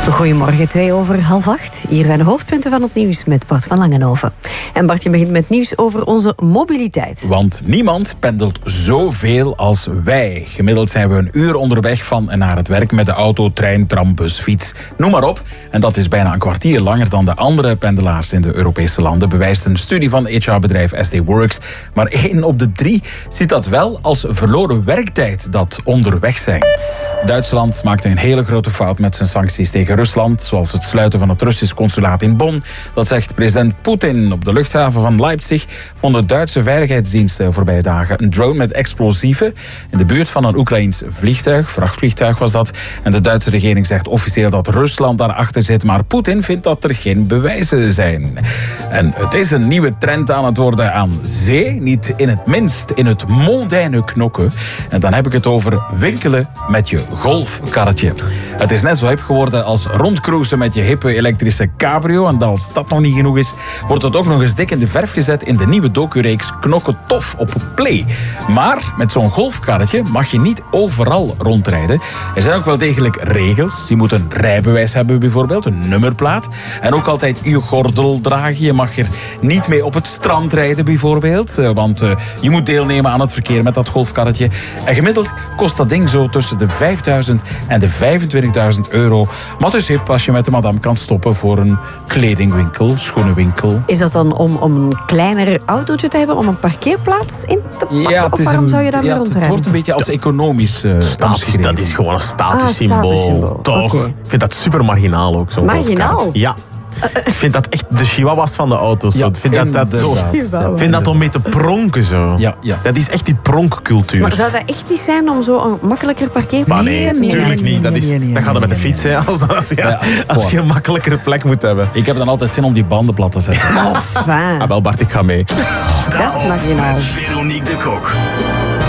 Goedemorgen, 7:02. Hier zijn de hoofdpunten van het nieuws met Bart van Langenhoven. En Bartje begint met nieuws over onze mobiliteit. Want niemand pendelt zoveel als wij. Gemiddeld zijn we een uur onderweg van en naar het werk met de auto, trein, tram, bus, fiets. Noem maar op. En dat is bijna een kwartier langer dan de andere pendelaars in de Europese landen, bewijst een studie van HR-bedrijf SD Works. Maar 1 op de 3 ziet dat wel als verloren werktijd, dat onderweg zijn. Duitsland maakte een hele grote fout met zijn sancties tegen Rusland, zoals het sluiten van het Russisch consulaat in Bonn. Dat zegt president Poetin. Op de luchthaven van Leipzig vonden Duitse veiligheidsdiensten voorbije dagen een drone met explosieven in de buurt van een Oekraïens vliegtuig, vrachtvliegtuig was dat. En de Duitse regering zegt officieel dat Rusland daarachter zit, maar Poetin vindt dat er geen bewijzen zijn. En het is een nieuwe trend aan het worden aan zee, niet in het minst in het mondaine knokken. En dan heb ik het over winkelen met je golfkarretje. Het is net zo hip geworden als rondcruisen met je hippe elektrische cabrio. En als dat nog niet genoeg is, wordt het ook nog eens dik in de verf gezet in de nieuwe docureeks Knokken Tof op Play. Maar met zo'n golfkarretje mag je niet overal rondrijden. Er zijn ook wel degelijk regels. Je moet een rijbewijs hebben bijvoorbeeld, een nummerplaat. En ook altijd je gordel dragen. Je mag er niet mee op het strand rijden bijvoorbeeld. Want je moet deelnemen aan het verkeer met dat golfkarretje. En gemiddeld kost dat ding zo tussen de 5.000 en de 25.000 euro. Maar het is hip als je met de madame kan stoppen voor een kledingwinkel, schoenenwinkel. Is dat dan om een kleiner autootje te hebben, om een parkeerplaats in te pakken? Ja, of waarom zou je daarmee rondrijden? Het wordt een beetje als economisch omschreven. Dat is gewoon een statussymbool. Statussymbool. Toch? Okay. Ik vind dat super marginaal ook. Zo'n Marginaal? golfkar. Ja. Ik vind dat echt de chihuahuas van de auto's. Ja, Ik vind dat zo. Chihuahua. Ik vind dat om mee te pronken zo. Ja. Dat is echt die pronkcultuur. Maar zou dat echt niet zijn om zo een makkelijker parkeerplaats Maar nee, natuurlijk niet. Dat gaat er met de fiets, hè, als je een makkelijkere plek moet hebben. Ik heb dan altijd zin om die banden plat te zetten. Enfin, Ah, wel Bart, ik ga mee. dat is marginaal. Veronique de Kok.